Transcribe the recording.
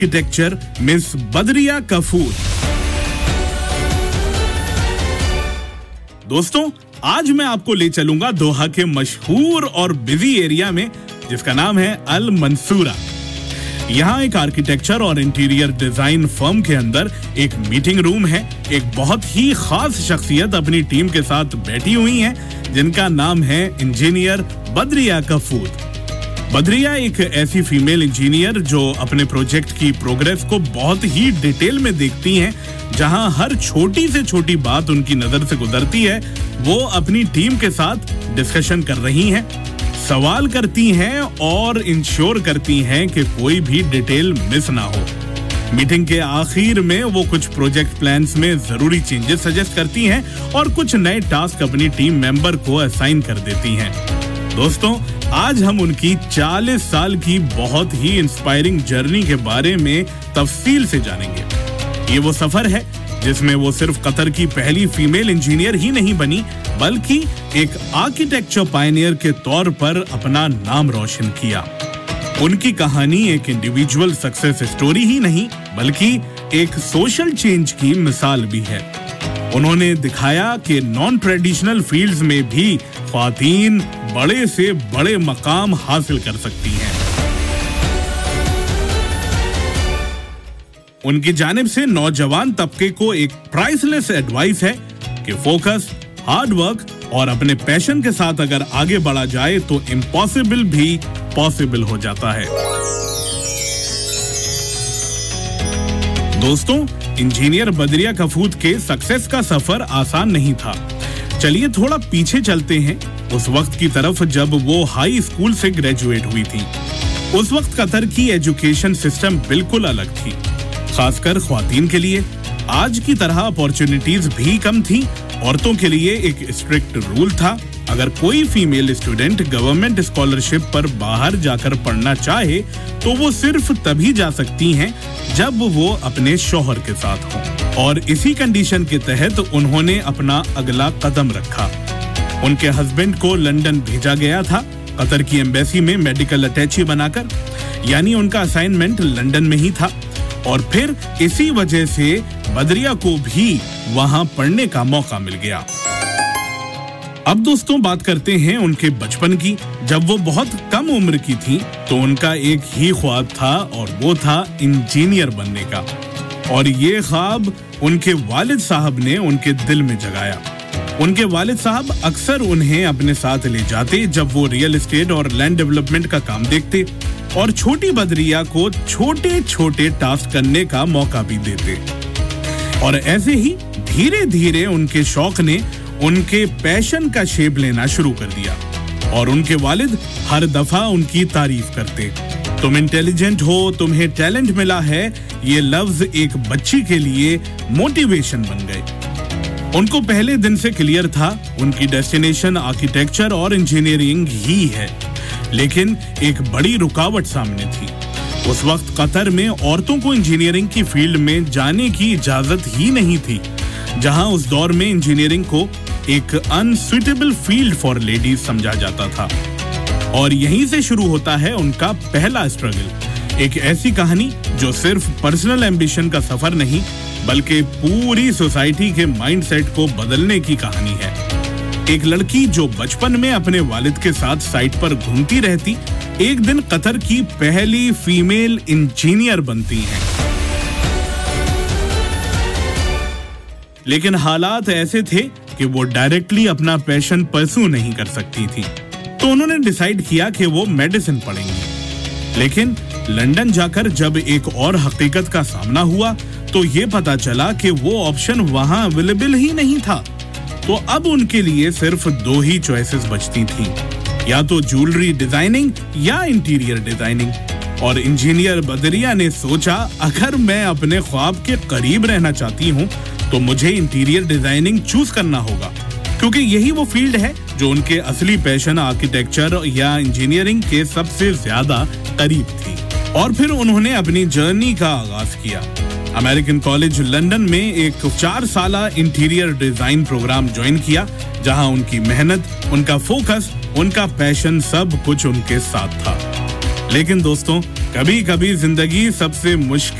Architecture miss बदरिया कफूर। दोस्तों, आज मैं आपको ले चलूंगा दोहा के मशहूर और बिजी एरिया में जिसका नाम है अल मंसूरा। यहाँ एक आर्किटेक्चर और इंटीरियर डिजाइन फर्म के अंदर एक मीटिंग रूम है। एक बहुत ही खास शख्सियत अपनी टीम के साथ बैठी हुई है जिनका नाम है इंजीनियर बदरिया कफूर। बदरिया एक ऐसी फीमेल इंजीनियर जो अपने प्रोजेक्ट की प्रोग्रेस को बहुत ही डिटेल में देखती हैं। जहां हर छोटी से छोटी बात उनकी नजर से गुजरती है वो अपनी टीम के साथ डिस्कशन कर रही हैं, सवाल करती हैं और इंश्योर करती हैं कि कोई भी डिटेल मिस ना हो। मीटिंग के आखिर में वो कुछ प्रोजेक्ट प्लान्स में जरूरी चेंजेस सजेस्ट करती हैं और कुछ नए टास्क अपनी टीम मेंबर को असाइन कर देती हैं। दोस्तों, आज हम उनकी 40 साल की बहुत ही इंस्पायरिंग जर्नी के बारे में तफसील से जानेंगे। ये वो सफर है जिसमें वो सिर्फ कतर की पहली फीमेल इंजीनियर ही नहीं बनी बल्कि एक आर्किटेक्चर पायनियर के तौर पर अपना नाम रोशन किया। उनकी कहानी एक इंडिविजुअल सक्सेस स्टोरी ही नहीं बल्कि एक सोशल चेंज की मिसाल भी है। उन्होंने दिखाया कि नॉन ट्रेडिशनल फील्ड्स में भी ख्वातीन बड़े से बड़े मकाम हासिल कर सकती हैं। उनकी जानिब से नौजवान तबके को एक प्राइसलेस एडवाइस है कि फोकस, हार्ड वर्क और अपने पैशन के साथ अगर आगे बढ़ा जाए तो इम्पॉसिबल भी पॉसिबल हो जाता है। दोस्तों, इंजीनियर बदरिया कफूर के सक्सेस का सफर आसान नहीं था। चलिए थोड़ा पीछे चलते हैं उस वक्त की तरफ जब वो हाई स्कूल से ग्रेजुएट हुई थी। उस वक्त कतर की एजुकेशन सिस्टम बिल्कुल अलग थी, खासकर ख्वातीन के लिए। आज की तरह अपॉर्चुनिटीज भी कम थी। औरतों के लिए एक स्ट्रिक्ट रूल था, अगर कोई फीमेल स्टूडेंट गवर्नमेंट स्कॉलरशिप पर बाहर जाकर पढ़ना चाहे तो वो सिर्फ तभी जा सकती हैं जब वो अपने शौहर के साथ हों। और इसी कंडीशन के तहत उन्होंने अपना अगला कदम रखा। उनके हस्बैंड को लंदन भेजा गया था कतर की एम्बेसी में मेडिकल अटैची बनाकर, यानी उनका असाइनमेंट लंदन में ही था। और फिर इसी वजह से बदरिया को भी वहां पढ़ने का मौका मिल गया। अब दोस्तों बात करते हैं उनके बचपन की। जब वो बहुत कम उम्र की थी तो उनका एक ही ख्वाब था और वो था इंजीनियर बनने का। और ये ख्वाब उनके वालिद साहब ने उनके दिल में जगाया। उनके वालिद साहब अक्सर उन्हें अपने साथ ले जाते जब वो रियल एस्टेट और लैंड डेवलपमेंट का काम देखते और छोटी बदरिया को छोटे छोटे टास्क करने का मौका भी देते। और ऐसे ही धीरे धीरे उनके शौक ने उनके पैशन का शेप लेना शुरू कर दिया और उनके वालिद हर दफा उनकी तारीफ करते। तुम इंटेलिजेंट हो, तुम्हें टैलेंट मिला है, ये लफ्ज एक बच्ची के लिए मोटिवेशन बन गए। उनको पहले दिन से क्लियर था उनकी डेस्टिनेशन आर्किटेक्चर और इंजीनियरिंग ही है, लेकिन एक बड़ी रुकावट सामने थी। उस वक्त कतर में औरतों को इंजीनियरिंग की फील्ड में जाने की इजाजत ही नहीं थी, जहां उस दौर में इंजीनियरिंग को एक अनसुइटेबल फील्ड फॉर लेडीज समझा जाता था। और यहीं से शुरू होता है उनका पहला स्ट्रगल, एक ऐसी कहानी जो सिर्फ पर्सनल एम्बिशन का सफर नहीं बल्कि पूरी सोसाइटी के माइंडसेट को बदलने की कहानी है। एक लड़की जो बचपन में अपने वालिद के साथ साइट पर घूमती रहती, एक दिन कतर की पहली फीमेल इंजीनियर बनती हैं। लेकिन हालात ऐसे थे कि वो डायरेक्टली अपना पैशन परस्यू नहीं कर सकती थी, तो उन्होंने डिसाइड किया कि वो मेडिसिन पढ़ेंगी। लेकिन लंदन जाकर जब एक और हकीकत का सामना हुआ तो ये पता चला कि वो ऑप्शन वहां अवेलेबल ही नहीं था। तो अब उनके लिए सिर्फ दो ही चॉइसेस बचती थी, या तो ज्वेलरी डिजाइनिंग या इंटीरियर डिजाइनिंग। और इंजीनियर बदरिया ने सोचा अगर मैं अपने ख्वाब के करीब रहना चाहती हूँ तो मुझे इंटीरियर डिजाइनिंग चूज करना होगा, क्योंकि यही वो फील्ड है जो उनके असली पैशन आर्किटेक्चर या इंजीनियरिंग के सबसे ज्यादा करीब थी। और फिर उन्होंने अपनी जर्नी का आगाज किया। अमेरिकन कॉलेज लंदन में एक 4 साला इंटीरियर डिजाइन प्रोग्राम ज्वाइन किया, जहां उनकी मेहनत, उनका फोकस, उनका पैशन सब कुछ उनके साथ था। लेकिन दोस्तों, कभी कभी जिंदगी सबसे मुश्किल